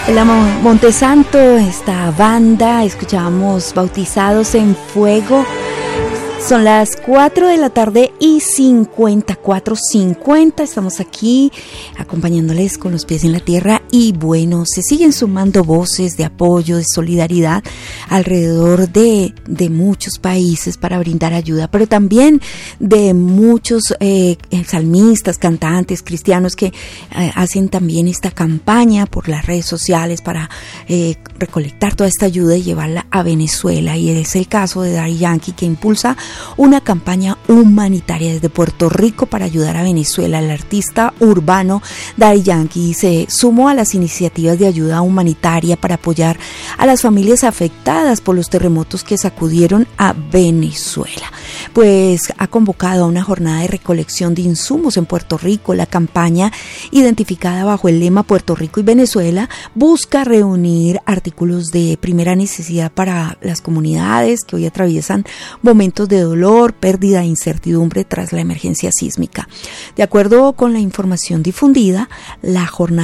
La Montesanto, esta banda, escuchábamos Bautizados en Fuego. Son las 4 de la tarde y 54:50. Estamos aquí acompañándoles con los pies en la tierra y bueno, se siguen sumando voces de apoyo, de solidaridad alrededor de muchos países para brindar ayuda, pero también de muchos salmistas, cantantes, cristianos que hacen también esta campaña por las redes sociales para recolectar toda esta ayuda y llevarla a Venezuela. Y es el caso de Daddy Yankee, que impulsa una campaña humanitaria desde Puerto Rico para ayudar a Venezuela. El artista urbano Daddy Yankee se sumó a las iniciativas de ayuda humanitaria para apoyar a las familias afectadas por los terremotos que sacudieron a Venezuela. Pues ha convocado a una jornada de recolección de insumos en Puerto Rico. La campaña, identificada bajo el lema Puerto Rico y Venezuela, busca reunir artículos de primera necesidad para las comunidades que hoy atraviesan momentos de dolor, pérdida e incertidumbre tras la emergencia sísmica. De acuerdo con la información difundida, la jornada